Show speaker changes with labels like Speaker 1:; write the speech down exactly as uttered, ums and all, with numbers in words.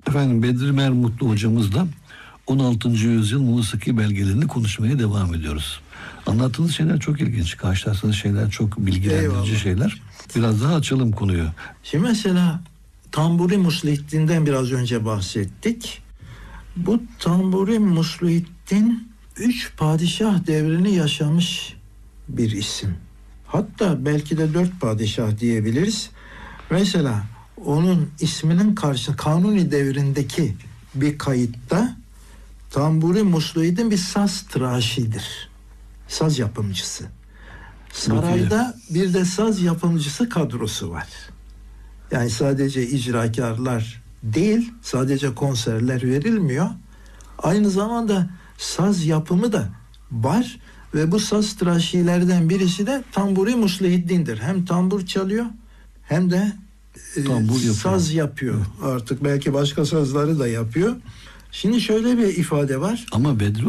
Speaker 1: Efendim Bedri Mermutlu hocamızla on altıncı yüzyıl musiki belgelerini konuşmaya devam ediyoruz. Anlattığınız şeyler çok ilginç. Karşılaştığınız şeyler çok bilgilendirici
Speaker 2: Eyvallah.
Speaker 1: şeyler. Biraz daha açalım konuyu.
Speaker 2: Şimdi mesela Tamburi Muslihiddin'den biraz önce bahsettik. Bu Tamburi Muslihiddin üç padişah devrini yaşamış bir isim. Hatta belki de dört padişah diyebiliriz. Mesela onun isminin karşı Kanuni devrindeki bir kayıtta Tamburi Muslihiddin bir saz tıraşidir. Saz yapımcısı. Sarayda bir de saz yapımcısı kadrosu var. Yani sadece icrakarlar değil, sadece konserler verilmiyor. Aynı zamanda saz yapımı da var ve bu saz tıraşilerden birisi de Tamburi Muslihiddin'dir. Hem tambur çalıyor hem de e,
Speaker 1: Tambur yapıyor.
Speaker 2: saz yapıyor. Artık belki başka sazları da yapıyor. Şimdi şöyle bir ifade var.
Speaker 1: Ama Bedri